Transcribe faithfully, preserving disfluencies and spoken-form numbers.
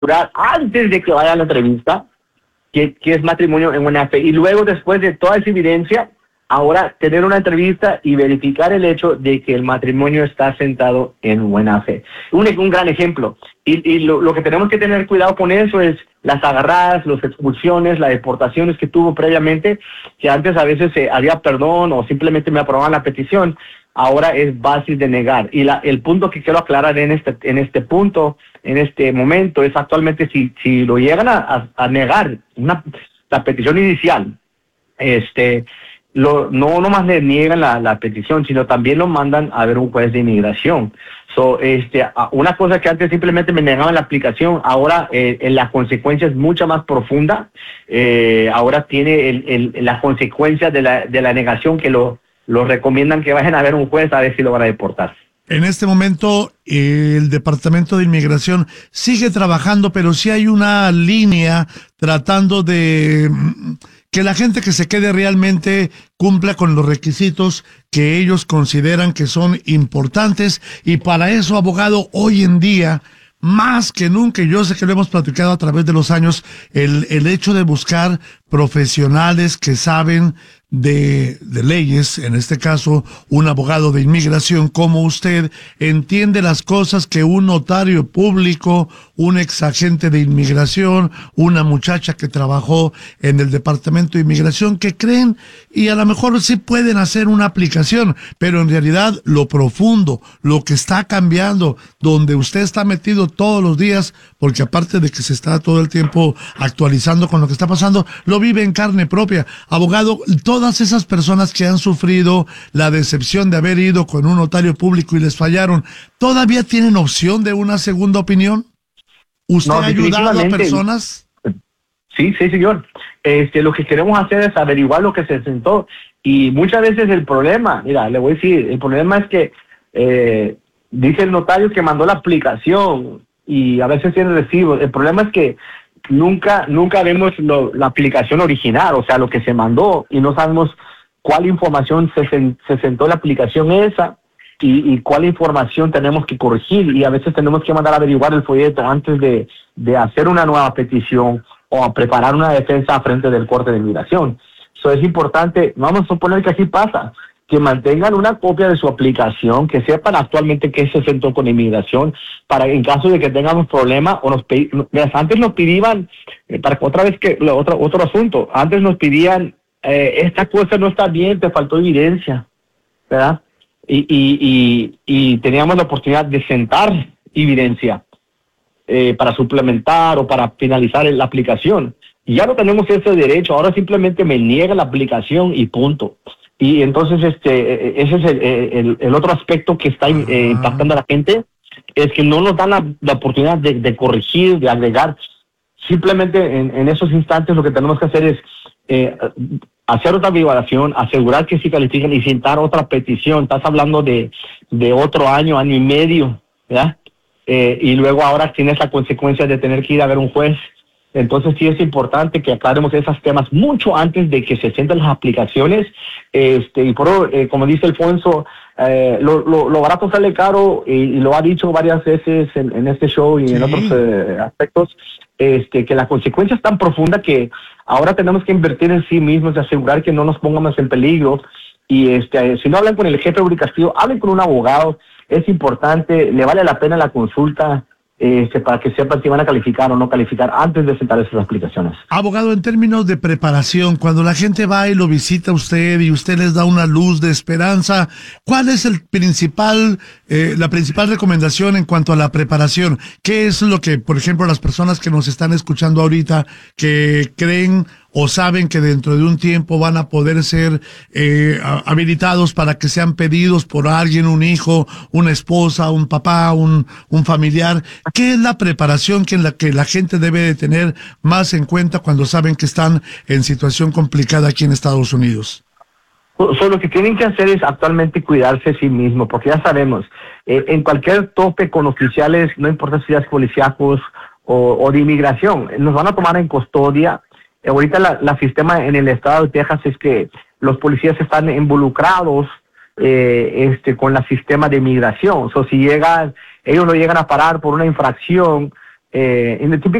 antes de que vaya a la entrevista que, que es matrimonio en buena fe, y luego después de toda esa evidencia, ahora tener una entrevista y verificar el hecho de que el matrimonio está sentado en buena fe. Un, un gran ejemplo. Y, y lo, lo que tenemos que tener cuidado con eso es las agarradas, las expulsiones, las deportaciones que tuvo previamente, que antes a veces eh, había perdón o simplemente me aprobaban la petición, ahora es fácil de negar. Y la, el punto que quiero aclarar en este, en este punto, en este momento, es actualmente si, si lo llegan a, a, a negar una, la petición inicial, este... Lo, no nomás le niegan la, la petición, sino también lo mandan a ver un juez de inmigración. So, este, una cosa que antes simplemente me negaban la aplicación, ahora eh, la consecuencia es mucho más profunda. Eh, ahora tiene el, el, la consecuencia de la, de la negación que lo, lo recomiendan que vayan a ver un juez a ver si lo van a deportar. En este momento, eh, el Departamento de Inmigración sigue trabajando, pero sí hay una línea tratando de que la gente que se quede realmente cumpla con los requisitos que ellos consideran que son importantes. Y para eso, abogado, hoy en día, más que nunca, y yo sé que lo hemos platicado a través de los años, el, el hecho de buscar profesionales que saben de, de leyes, en este caso un abogado de inmigración como usted, entiende las cosas que un notario público, un ex agente de inmigración, una muchacha que trabajó en el Departamento de Inmigración, que creen y a lo mejor sí pueden hacer una aplicación, pero en realidad lo profundo, lo que está cambiando, donde usted está metido todos los días, porque aparte de que se está todo el tiempo actualizando con lo que está pasando, lo vive en carne propia. Abogado, todas esas personas que han sufrido la decepción de haber ido con un notario público y les fallaron, ¿todavía tienen opción de una segunda opinión? ¿Usted No, ha ayudado a personas? Sí, sí, señor. Este, lo que queremos hacer es averiguar lo que se sentó. Y muchas veces el problema, mira, le voy a decir, el problema es que eh, dice el notario que mandó la aplicación y a veces tiene recibo. El problema es que nunca nunca vemos lo, la aplicación original, o sea, lo que se mandó, y no sabemos cuál información se, se sentó en la aplicación esa y, y cuál información tenemos que corregir, y a veces tenemos que mandar a averiguar el folleto antes de, de hacer una nueva petición o a preparar una defensa frente del Corte de Inmigración. Eso es importante. Vamos a suponer que así pasa, que mantengan una copia de su aplicación, que sepan actualmente qué se sentó con inmigración, para en caso de que tengamos problemas, o nos antes nos pedían, eh, para otra vez que otro, otro asunto, antes nos pedían, eh, esta cosa no está bien, te faltó evidencia, ¿verdad? Y, y, y, y teníamos la oportunidad de sentar evidencia eh, para suplementar o para finalizar la aplicación. Y ya no tenemos ese derecho, ahora simplemente me niegan la aplicación y punto. Y entonces este ese es el, el, el otro aspecto que está eh, impactando a la gente, es que no nos dan la, la oportunidad de, de corregir, de agregar. Simplemente en, en esos instantes lo que tenemos que hacer es eh, hacer otra evaluación, asegurar que sí califican y sentar otra petición. Estás hablando de, de otro año, año y medio, ¿verdad? Eh, y luego ahora tienes la consecuencia de tener que ir a ver un juez. Entonces sí es importante que aclaremos esos temas mucho antes de que se sientan las aplicaciones. Este, y por eh, como dice Alfonso, eh, lo, lo, lo barato sale caro, y, y lo ha dicho varias veces en, en este show y sí. en otros eh, aspectos, este, que la consecuencia es tan profunda que ahora tenemos que invertir en sí mismos y asegurar que no nos pongamos en peligro. Y este, si no hablan con el jefe Uri Castillo, hablen con un abogado. Es importante, le vale la pena la consulta. Este, para que sepan si van a calificar o no calificar antes de sentar esas aplicaciones. Abogado, en términos de preparación, cuando la gente va y lo visita a usted y usted les da una luz de esperanza, ¿cuál es el principal, eh, la principal recomendación en cuanto a la preparación? ¿Qué es lo que, por ejemplo, las personas que nos están escuchando ahorita, que creen o saben que dentro de un tiempo van a poder ser eh, habilitados para que sean pedidos por alguien, un hijo, una esposa, un papá, un, un familiar? ¿Qué es la preparación que la, que la gente debe de tener más en cuenta cuando saben que están en situación complicada aquí en Estados Unidos? So, lo que tienen que hacer es actualmente cuidarse a sí mismos, porque ya sabemos, eh, en cualquier tope con oficiales, no importa si es policíacos o, o de inmigración, nos van a tomar en custodia. Ahorita la, la sistema en el estado de Texas es que los policías están involucrados eh, este, con el sistema de migración. O so, si llegan, ellos lo llegan a parar por una infracción, eh, in the typical